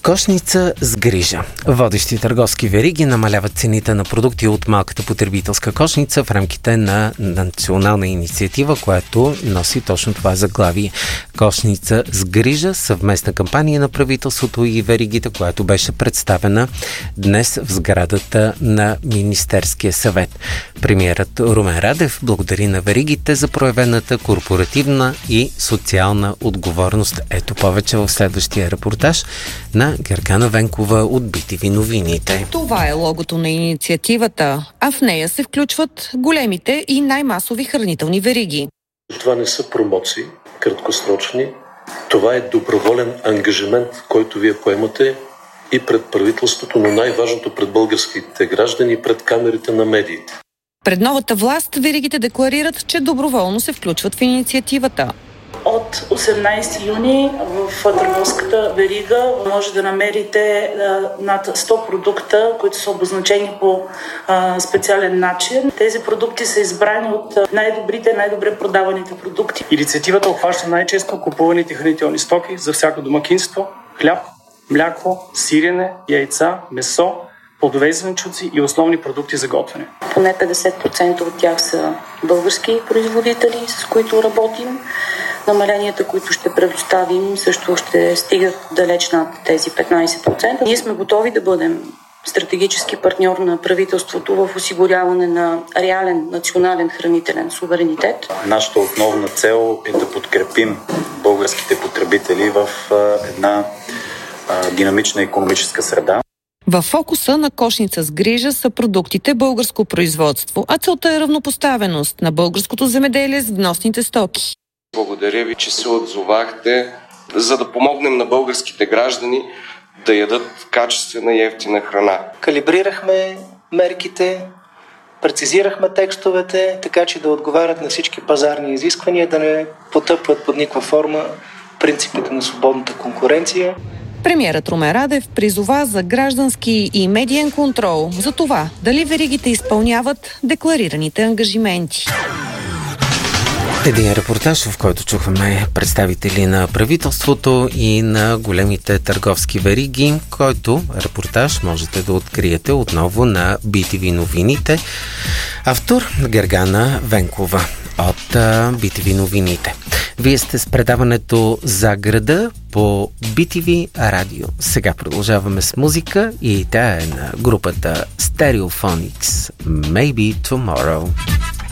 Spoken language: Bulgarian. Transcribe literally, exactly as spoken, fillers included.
Кошница с грижа. Водещи търговски вериги намаляват цените на продукти от малката потребителска кошница в рамките на национална инициатива, която носи точно това заглавие. Кошница с грижа, съвместна кампания на правителството и веригите, която беше представена днес в сградата на Министерския съвет. Премиерът Румен Радев благодари на веригите за проявената корпоративна и социална отговорност. Ето повече в следващия репортаж на Гергана Венкова от би ти ви новините. Това е логото на инициативата, а в нея се включват големите и най-масови хранителни вериги. Това не са промоции, краткосрочни. Това е доброволен ангажимент, който вие поемате и пред правителството, но най-важното пред българските граждани и пред камерите на медиите. Пред новата власт веригите декларират, че доброволно се включват в инициативата. От осемнайсети юни в търговската верига може да намерите над сто продукта, които са обозначени по специален начин. Тези продукти са избрани от най-добрите, най-добре продаваните продукти. Инициативата обхваща най-често купуваните хранителни стоки за всяко домакинство: хляб, мляко, сирене, яйца, месо, плодове и зеленчуци и основни продукти за готвене. Поне петдесет процента от тях са български производители, с които работим. Намаленията, които ще предоставим, също ще стигат далеч над тези петнайсет процента. Ние сме готови да бъдем стратегически партньор на правителството в осигуряване на реален национален хранителен суверенитет. Нашата основна цел е да подкрепим българските потребители в една динамична икономическа среда. Във фокуса на кошница с грижа са продуктите българско производство, а целта е равнопоставеност на българското земеделие с вносните стоки. Благодаря ви, че се отзовахте, за да помогнем на българските граждани да ядат качествена и евтина храна. Калибрирахме мерките, прецизирахме текстовете, така че да отговарят на всички пазарни изисквания, да не потъпват под никаква форма принципите на свободната конкуренция. Премиерът Румен Радев призова за граждански и медиен контрол за това дали веригите изпълняват декларираните ангажименти. Един репортаж, в който чухме представители на правителството и на големите търговски вериги, който репортаж можете да откриете отново на би ти ви новините. Автор Гергана Венкова от би ти ви новините. Вие сте с предаването За града по би ти ви радио. Сега продължаваме с музика и тя е на групата Stereophonics. Maybe Tomorrow.